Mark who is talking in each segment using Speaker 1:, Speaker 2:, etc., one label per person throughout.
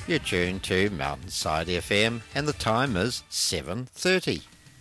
Speaker 1: You're tuned to Mountainside FM and the time is 7:30.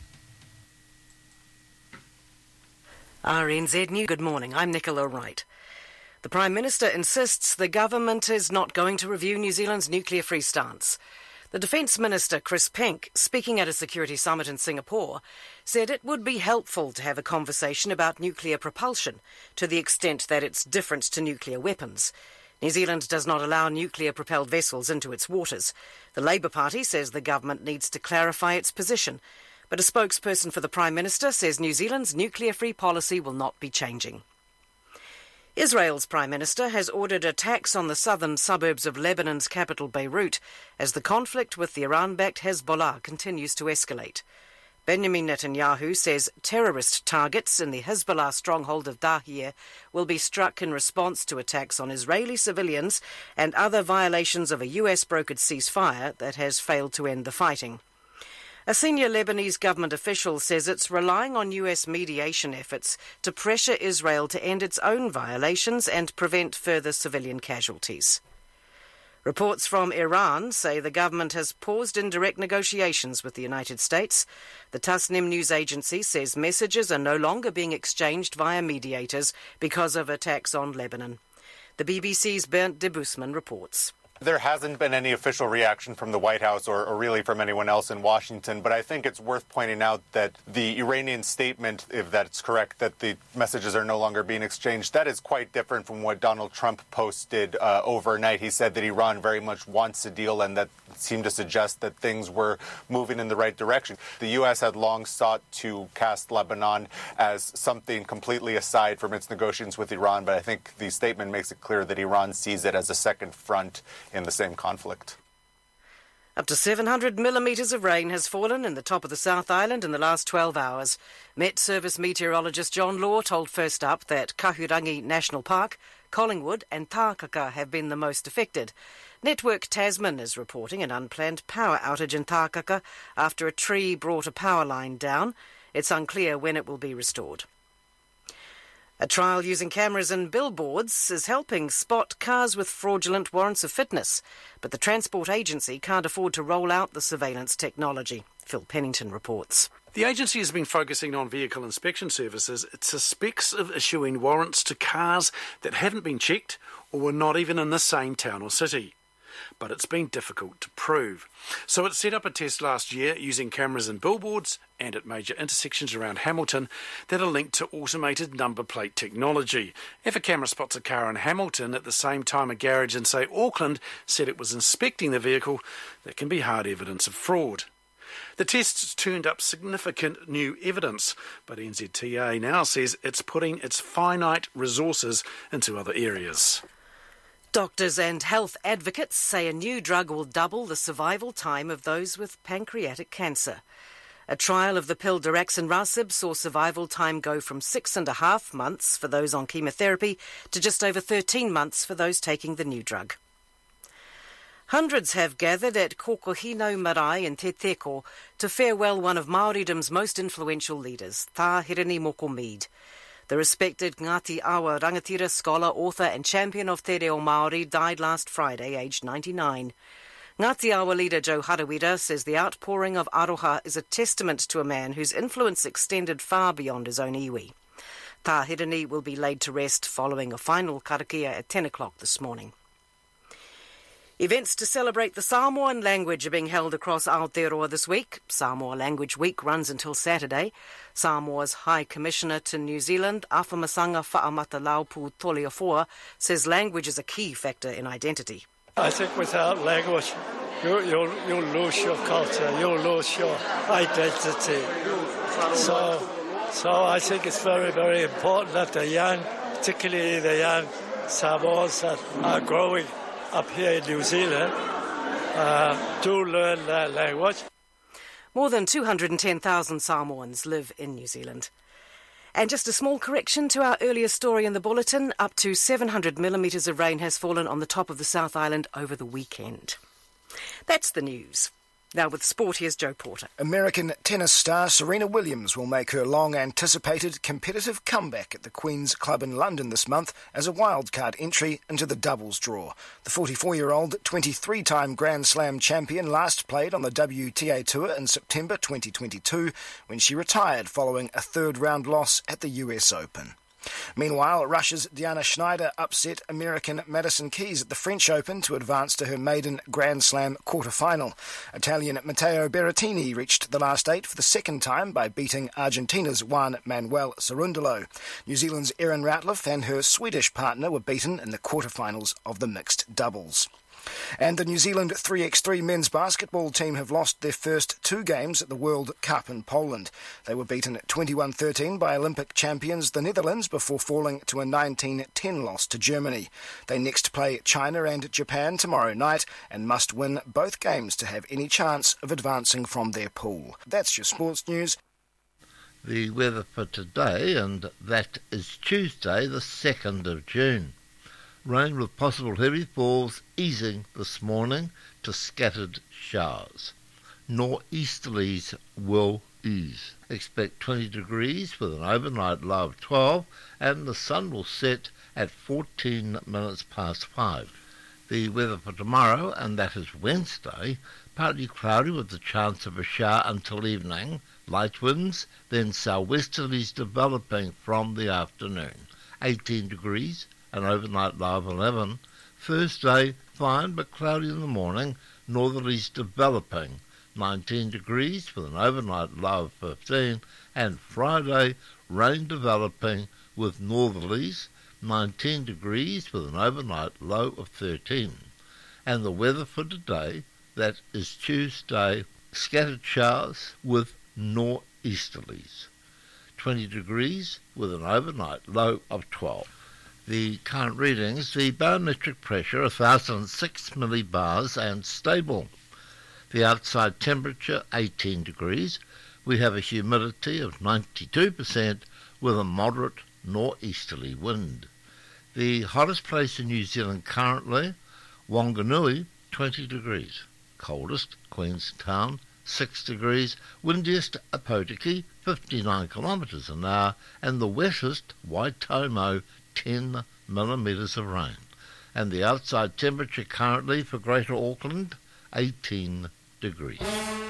Speaker 2: RNZ News. Good morning, I'm Nicola Wright. The Prime Minister insists the government is not going to review New Zealand's nuclear-free stance. The Defence Minister, Chris Pink, speaking at a security summit in Singapore, said it would be helpful to have a conversation about nuclear propulsion to the extent that it's different to nuclear weapons. New Zealand does not allow nuclear-propelled vessels into its waters. The Labour Party says the government needs to clarify its position, but a spokesperson for the Prime Minister says New Zealand's nuclear-free policy will not be changing. Israel's Prime Minister has ordered attacks on the southern suburbs of Lebanon's capital Beirut as the conflict with the Iran-backed Hezbollah continues to escalate. Benjamin Netanyahu says terrorist targets in the Hezbollah stronghold of Dahir will be struck in response to attacks on Israeli civilians and other violations of a US-brokered ceasefire that has failed to end the fighting. A senior Lebanese government official says it's relying on US mediation efforts to pressure Israel to end its own violations and prevent further civilian casualties. Reports from Iran say the government has paused indirect negotiations with the United States. The Tasnim news agency says messages are no longer being exchanged via mediators because of attacks on Lebanon. The BBC's Bernd de Busman reports.
Speaker 3: There hasn't been any official reaction from the White House or really from anyone else in Washington, but I think it's worth pointing out that the Iranian statement, if that's correct, that the messages are no longer being exchanged, that is quite different from what Donald Trump posted overnight. He said that Iran very much wants a deal, and that seemed to suggest that things were moving in the right direction. The U.S. had long sought to cast Lebanon as something completely aside from its negotiations with Iran, but I think the statement makes it clear that Iran sees it as a second front in the same conflict.
Speaker 2: Up to 700 millimetres of rain has fallen in the top of the South Island in the last 12 hours. Met Service meteorologist John Law told First Up that Kahurangi National Park, Collingwood and Tākaka have been the most affected. Network Tasman is reporting an unplanned power outage in Tākaka after a tree brought a power line down. It's unclear when it will be restored. A trial using cameras and billboards is helping spot cars with fraudulent warrants of fitness, but the Transport Agency can't afford to roll out the surveillance technology. Phil Pennington reports.
Speaker 4: The agency has been focusing on vehicle inspection services it suspects of issuing warrants to cars that haven't been checked or were not even in the same town or city. But it's been difficult to prove. So it set up a test last year using cameras and billboards and at major intersections around Hamilton that are linked to automated number plate technology. If a camera spots a car in Hamilton at the same time a garage in, say, Auckland said it was inspecting the vehicle, that can be hard evidence of fraud. The tests turned up significant new evidence, but NZTA now says it's putting its finite resources into other areas.
Speaker 2: Doctors and health advocates say a new drug will double the survival time of those with pancreatic cancer. A trial of the pill daraxonrasib saw survival time go from 6.5 months for those on chemotherapy to just over 13 months for those taking the new drug. Hundreds have gathered at Kokohino Marae in Te Teko to farewell one of Māoridom's most influential leaders, Tā Hirini Mokomead. The respected Ngāti Awa rangatira, scholar, author and champion of Te Reo Māori died last Friday, aged 99. Ngāti Awa leader Joe Harawira says the outpouring of aroha is a testament to a man whose influence extended far beyond his own iwi. Tā Hirini will be laid to rest following a final karakia at 10 o'clock this morning. Events to celebrate the Samoan language are being held across Aotearoa this week. Samoa Language Week runs until Saturday. Samoa's High Commissioner to New Zealand, Afamasanga Fa'amatalaupu Toliafoa, says language is a key factor in identity.
Speaker 5: I think without language, you'll lose your culture, you'll lose your identity. So I think it's very, very important that the young, particularly the young Samoans that are growing up here in New Zealand, do learn that language.
Speaker 2: More than 210,000 Samoans live in New Zealand. And just a small correction to our earlier story in the bulletin, up to 700 millimetres of rain has fallen on the top of the South Island over the weekend. That's the news. Now with sport, here's Joe Porter.
Speaker 6: American tennis star Serena Williams will make her long-anticipated competitive comeback at the Queen's Club in London this month as a wildcard entry into the doubles draw. The 44-year-old 23-time Grand Slam champion last played on the WTA Tour in September 2022 when she retired following a third-round loss at the US Open. Meanwhile, Russia's Diana Schneider upset American Madison Keys at the French Open to advance to her maiden Grand Slam quarter-final. Italian Matteo Berrettini reached the last eight for the second time by beating Argentina's Juan Manuel Cerundolo. New Zealand's Erin Routliffe and her Swedish partner were beaten in the quarter-finals of the mixed doubles. And the New Zealand 3x3 men's basketball team have lost their first two games at the World Cup in Poland. They were beaten 21-13 by Olympic champions the Netherlands before falling to a 19-10 loss to Germany. They next play China and Japan tomorrow night and must win both games to have any chance of advancing from their pool. That's your sports news.
Speaker 1: The weather for today, and that is Tuesday the 2nd of June. Rain with possible heavy falls easing this morning to scattered showers. Nor'easterlies will ease. Expect 20 degrees with an overnight low of 12 and the sun will set at 14 minutes past 5. The weather for tomorrow, and that is Wednesday, partly cloudy with the chance of a shower until evening, light winds, then southwesterlies developing from the afternoon. 18 degrees. An overnight low of 11. Thursday, fine but cloudy in the morning, northerlies developing, 19 degrees with an overnight low of 15, and Friday, rain developing with northerlies, 19 degrees with an overnight low of 13. And the weather for today, that is Tuesday, scattered showers with nor'easterlies, 20 degrees with an overnight low of 12. The current readings, the barometric pressure 1006 millibars and stable. The outside temperature 18 degrees. We have a humidity of 92% with a moderate nor'easterly wind. The hottest place in New Zealand currently, Wanganui, 20 degrees. Coldest, Queenstown, 6 degrees. Windiest, Apotiki, 59 kilometres an hour. And the wettest, Waitomo, 10 millimetres of rain. And the outside temperature currently for Greater Auckland, 18 degrees.